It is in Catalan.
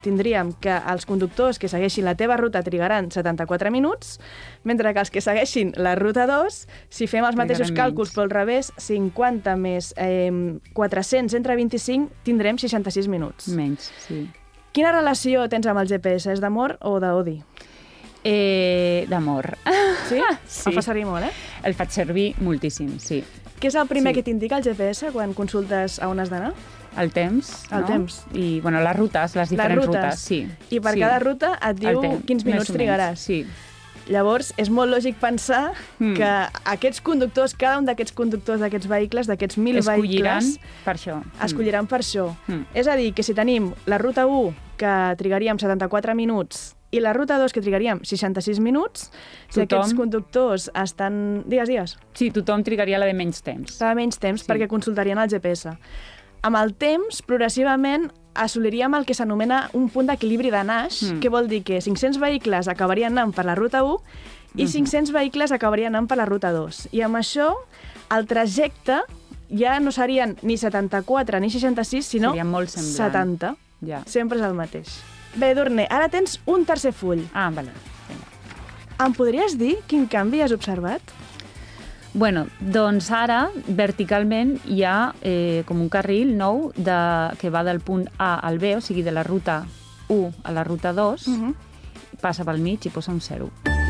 tindríem que els conductors que segueixin la teva ruta trigaran 74 minuts, mentre que els que segueixin la ruta 2, si fem els mateixos càlculs però al revés, 50 més 400 entre 25, tindrem 66 minuts. Menys, sí. Quina relació tens amb el GPS? És d'amor o d'odi? D'amor. Sí? Sí. El fa servir molt, eh? El faig servir moltíssim, sí. Què és el primer que t'indica el GPS quan consultes a on has d'anar? El temps, El temps. I, bueno, les rutes, les diferents rutes, sí. I per cada ruta et diu quins minuts trigaràs. Sí. Llavors, és molt lògic pensar que aquests conductors, cada un d'aquests conductors d'aquests vehicles, d'aquests 1.000 vehicles... per això. Escolliran per això. És a dir, que si tenim la ruta 1, que trigaríem 74 minuts, i la ruta 2, que trigaríem 66 minuts, si aquests conductors estan... Digues. Sí, tothom trigaria la de menys temps. La de menys temps, perquè consultarien el GPS. Amb el temps, progressivament, assoliríem el que s'anomena un punt d'equilibri de Nash, que vol dir que 500 vehicles acabarien anant per la ruta 1 i 500 vehicles acabarien anant per la ruta 2. I amb això, el trajecte ja no serien ni 74 ni 66, sinó 70. Ja. Sempre és el mateix. Bé, Edurne, ara tens un tercer full. Ah, vale. Em podries dir quin canvi has observat? Bueno, doncs ara, verticalment, hi ha com un carril nou que va del punt A al B, o sigui, de la ruta 1 a la ruta 2, passa pel mig i posa un 0.